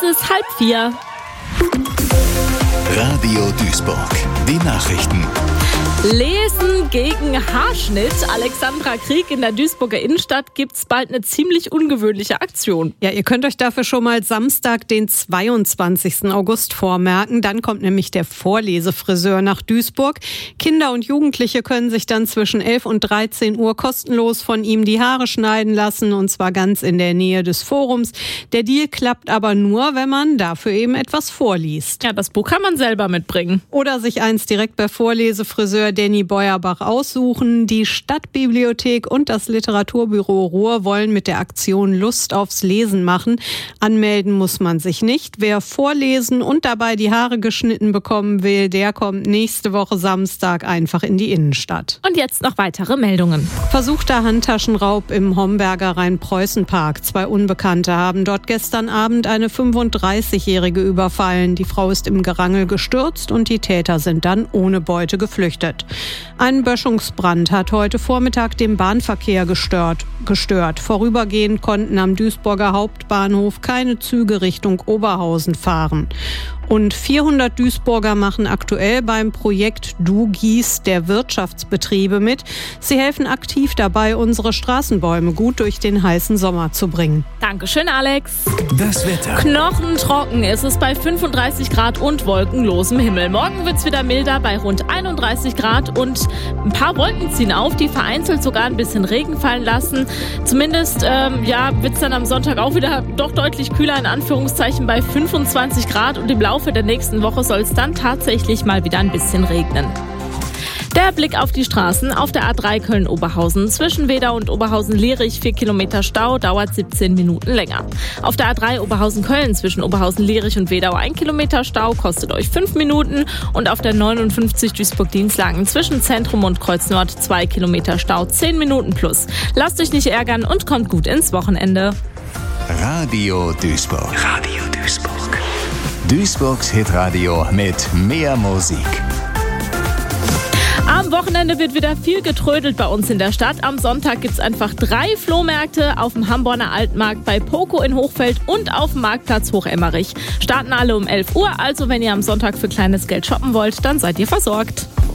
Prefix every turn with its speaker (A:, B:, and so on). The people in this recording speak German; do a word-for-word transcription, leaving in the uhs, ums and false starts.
A: Es ist halb vier.
B: Radio Duisburg, die Nachrichten.
A: Lesen gegen Haarschnitt. Alexandra Krieg, in der Duisburger Innenstadt gibt's bald eine ziemlich ungewöhnliche Aktion.
C: Ja, ihr könnt euch dafür schon mal Samstag, den zweiundzwanzigsten August vormerken. Dann kommt nämlich der Vorlesefriseur nach Duisburg. Kinder und Jugendliche können sich dann zwischen elf und dreizehn Uhr kostenlos von ihm die Haare schneiden lassen, und zwar ganz in der Nähe des Forums. Der Deal klappt aber nur, wenn man dafür eben etwas vorliest.
A: Ja, das Buch kann man selber mitbringen.
C: Oder sich eins direkt bei Vorlesefriseur Danny Beuerbach aussuchen. Die Stadtbibliothek und das Literaturbüro Ruhr wollen mit der Aktion Lust aufs Lesen machen. Anmelden muss man sich nicht. Wer vorlesen und dabei die Haare geschnitten bekommen will, der kommt nächste Woche Samstag einfach in die Innenstadt.
A: Und jetzt noch weitere Meldungen.
C: Versuchter Handtaschenraub im Homberger Rhein-Preußen-Park. Zwei Unbekannte haben dort gestern Abend eine fünfunddreißigjährige überfallen. Die Frau ist im Gerangel gestürzt und die Täter sind dann ohne Beute geflüchtet. Ein Böschungsbrand hat heute Vormittag den Bahnverkehr gestört. gestört. Vorübergehend konnten am Duisburger Hauptbahnhof keine Züge Richtung Oberhausen fahren. Und vierhundert Duisburger machen aktuell beim Projekt Du Gieß der Wirtschaftsbetriebe mit. Sie helfen aktiv dabei, unsere Straßenbäume gut durch den heißen Sommer zu bringen.
A: Dankeschön, Alex.
B: Das Wetter.
A: Knochentrocken ist es bei fünfunddreißig Grad und wolkenlosem Himmel. Morgen wird's wieder milder bei rund einunddreißig Grad und ein paar Wolken ziehen auf, die vereinzelt sogar ein bisschen Regen fallen lassen. Zumindest ähm, ja, wird's dann am Sonntag auch wieder doch deutlich kühler, in Anführungszeichen bei fünfundzwanzig Grad, und im Laufe der nächsten Woche soll es dann tatsächlich mal wieder ein bisschen regnen. Der Blick auf die Straßen. Auf der A drei Köln-Oberhausen zwischen Wedau und Oberhausen-Lierich vier Kilometer Stau, dauert siebzehn Minuten länger. Auf der A drei Oberhausen-Köln zwischen Oberhausen-Lierich und Wedau ein Kilometer Stau, kostet euch fünf Minuten. Und auf der neunundfünfzig Duisburg-Dienstlagen zwischen Zentrum und Kreuz Nord zwei Kilometer Stau, zehn Minuten plus. Lasst euch nicht ärgern und kommt gut ins Wochenende.
B: Radio Duisburg.
D: Radio Duisburg.
B: Duisburgs Hitradio mit mehr Musik.
A: Am Wochenende wird wieder viel getrödelt bei uns in der Stadt. Am Sonntag gibt es einfach drei Flohmärkte auf dem Hamborner Altmarkt, bei Poco in Hochfeld und auf dem Marktplatz Hochemmerich. Starten alle um elf Uhr, also wenn ihr am Sonntag für kleines Geld shoppen wollt, dann seid ihr versorgt.